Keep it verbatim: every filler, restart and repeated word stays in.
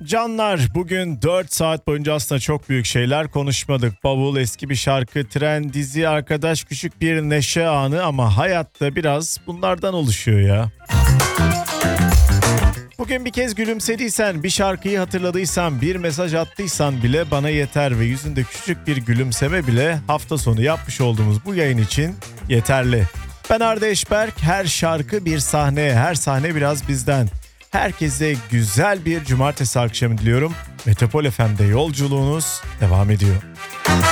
Canlar, bugün dört saat boyunca aslında çok büyük şeyler konuşmadık. Bavul, eski bir şarkı, tren, dizi, arkadaş, küçük bir neşe anı ama hayatta biraz bunlardan oluşuyor ya. Bugün bir kez gülümsediysen, bir şarkıyı hatırladıysan, bir mesaj attıysan bile bana yeter ve yüzünde küçük bir gülümseme bile hafta sonu yapmış olduğumuz bu yayın için yeterli. Ben Arda Eşberk, her şarkı bir sahne, her sahne biraz bizden. Herkese güzel bir cumartesi akşamı diliyorum. Metropol F M'de yolculuğunuz devam ediyor.